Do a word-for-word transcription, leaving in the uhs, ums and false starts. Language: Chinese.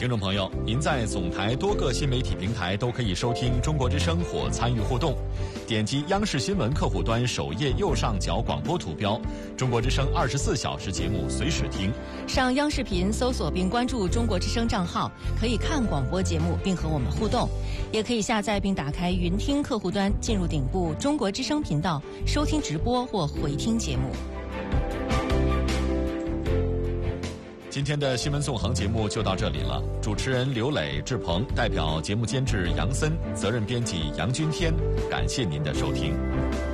听众朋友，您在总台多个新媒体平台都可以收听中国之声或参与互动。点击央视新闻客户端首页右上角广播图标，中国之声二十四小时节目随时听。 上央视频搜索并关注中国之声账号，可以看广播节目并和我们互动。也可以下载并打开云听客户端，进入顶部中国之声频道，收听直播或回听节目。 今天的新闻纵横节目就到这里了，主持人刘磊、志鹏，代表节目监制杨森，责任编辑杨君天，感谢您的收听。